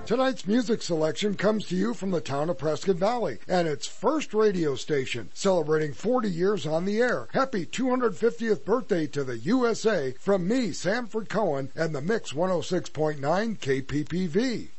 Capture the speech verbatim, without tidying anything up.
Tonight's music selection comes to you from the town of Prescott Valley and its first radio station, celebrating forty years on the air. Happy two hundred fiftieth birthday to the U S A from me, Sanford Cohen, and the Mix one oh six point nine K P P V.